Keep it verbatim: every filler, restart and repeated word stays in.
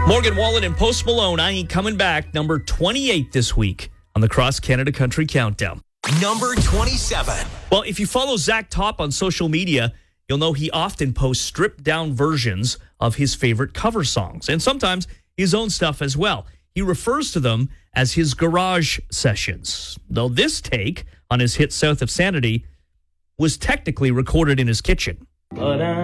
Morgan Wallen and Post Malone, I Ain't Coming Back, number twenty-eight this week on the Cross Canada Country Countdown. Number twenty-seven. Well, if you follow Zach Top on social media, you'll know he often posts stripped-down versions of his favorite cover songs, and sometimes his own stuff as well. He refers to them as his garage sessions, though this take on his hit South of Sanity was technically recorded in his kitchen. But, uh